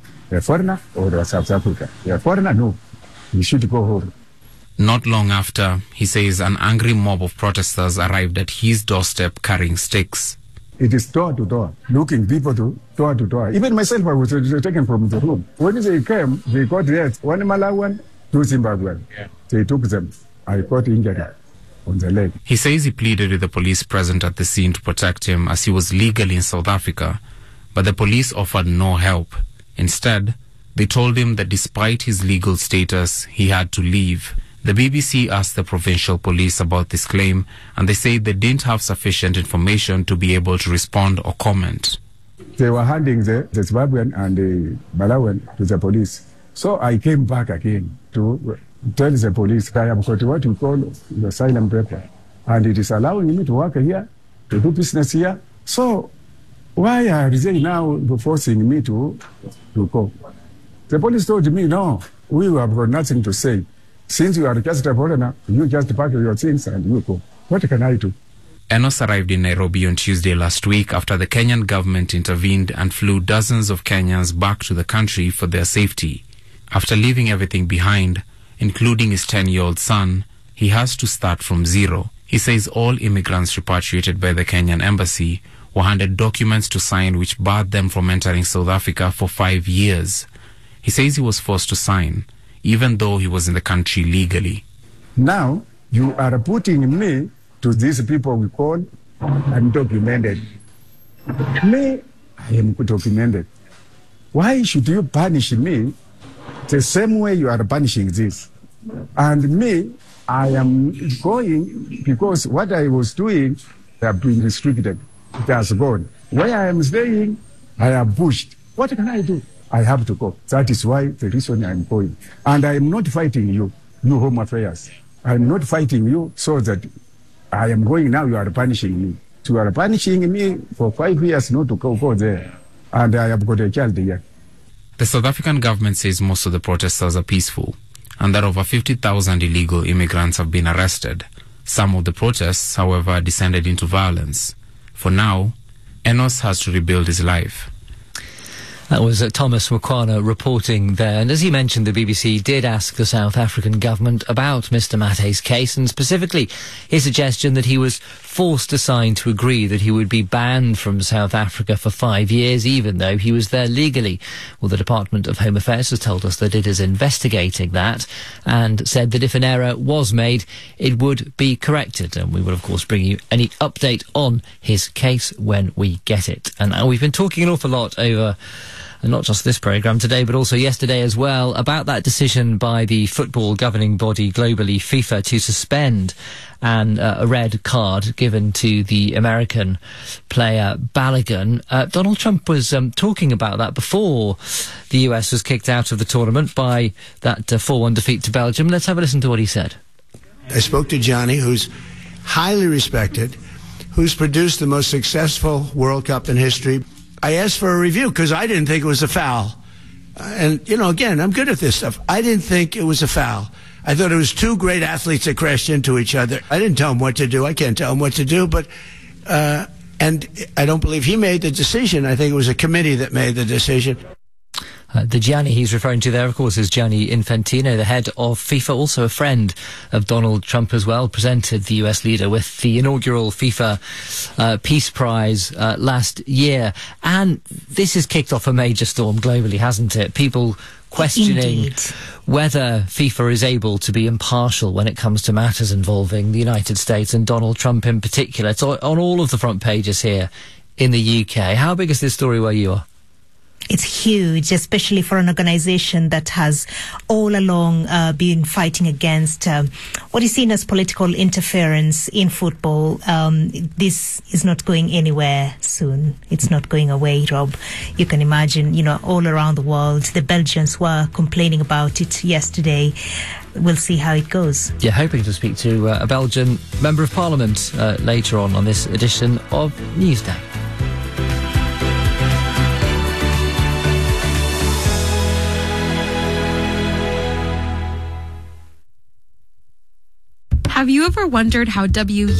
A foreigner or a South Africa? A foreigner, no. You should go home. Not long after, he says an angry mob of protesters arrived at his doorstep carrying sticks. It is door to door, looking people to door to door. Even myself, I was uh, taken from the room. When they came, they got there, one Malawian, two Zimbabwean. Yeah. They took them. I got injured on the leg. He says he pleaded with the police present at the scene to protect him as he was legally in South Africa, but the police offered no help. Instead, they told him that despite his legal status, he had to leave. The B B C asked the provincial police about this claim, and they said they didn't have sufficient information to be able to respond or comment. They were handing the, the Zimbabwean and the Malawian to the police. So I came back again to tell the police I have got what you call the asylum paper, and it is allowing me to work here, to do business here. So why are they now forcing me to, to go? The police told me, no, we have got nothing to say. Since you are just a foreigner, you just pack your things and you go. What can I do? Enos arrived in Nairobi on Tuesday last week after the Kenyan government intervened and flew dozens of Kenyans back to the country for their safety. After leaving everything behind, including his ten-year-old son, he has to start from zero. He says all immigrants repatriated by the Kenyan embassy were handed documents to sign which barred them from entering South Africa for five years. He says he was forced to sign, even though he was in the country legally. Now, you are putting me to these people we call undocumented. Me, I am documented. Why should you punish me the same way you are punishing this? And me, I am going because what I was doing have been restricted. It has gone. Where I am staying, I am pushed. What can I do? I have to go. That is why the reason I'm going. And I am not fighting you, you Home Affairs. I am not fighting you so that I am going now, you are punishing me. You are punishing me for five years not to go, go there. And I have got a child here. The South African government says most of the protesters are peaceful and that over fifty thousand illegal immigrants have been arrested. Some of the protests, however, descended into violence. For now, Enos has to rebuild his life. That was uh, Thomas Mukwana reporting there. And as he mentioned, the B B C did ask the South African government about Mister Mate's case, and specifically his suggestion that he was forced to sign to agree that he would be banned from South Africa for five years, even though he was there legally. Well, the Department of Home Affairs has told us that it is investigating that and said that if an error was made, it would be corrected. And we will, of course, bring you any update on his case when we get it. And uh, we've been talking an awful lot over... and not just this programme today, but also yesterday as well, about that decision by the football governing body globally, FIFA, to suspend and uh, a red card given to the American player Balogun. Uh, Donald Trump was um, talking about that before the U S was kicked out of the tournament by that uh, four one defeat to Belgium. Let's have a listen to what he said. I spoke to Johnny, who's highly respected, who's produced the most successful World Cup in history. I asked for a review because I didn't think it was a foul. Uh, and, you know, again, I'm good at this stuff. I didn't think it was a foul. I thought it was two great athletes that crashed into each other. I didn't tell him what to do. I can't tell him what to do. But, uh, and I don't believe he made the decision. I think it was a committee that made the decision. Uh, the Gianni he's referring to there, of course, is Gianni Infantino, the head of FIFA, also a friend of Donald Trump as well, presented the U S leader with the inaugural FIFA uh, Peace Prize uh, last year. And this has kicked off a major storm globally, hasn't it? People questioning Indeed. whether FIFA is able to be impartial when it comes to matters involving the United States and Donald Trump in particular. It's on all of the front pages here in the U K. How big is this story where you are? It's huge, especially for an organization that has all along uh, been fighting against um, what is seen as political interference in football. Um, this is not going anywhere soon. It's not going away, Rob. You can imagine, you know, all around the world, the Belgians were complaining about it yesterday. We'll see how it goes. Yeah, hoping to speak to uh, a Belgian Member of Parliament uh, later on on this edition of Newsday. Have you ever wondered how W